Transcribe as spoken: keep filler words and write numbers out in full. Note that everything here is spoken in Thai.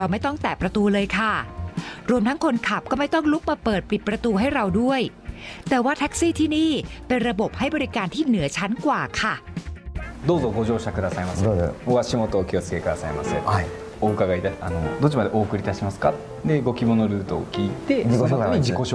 เราไม่ต้องแตะประตูเลยค่ะรวมทั้งคนขับก็ไม่ต้องลุกมาเปิดปิดประตูให้เราด้วยแต่ว่าแท็กซี่ที่นี่เป็นระบบให้บริการที่เหนือชั้นกว่าค่ะどうぞご乗車くださいませ。お足元お気をつけくださいませ。はい。お伺いで、あのどっちまでお送りいたしますか。で、ご希望のルートを聞いて、その後に自己紹介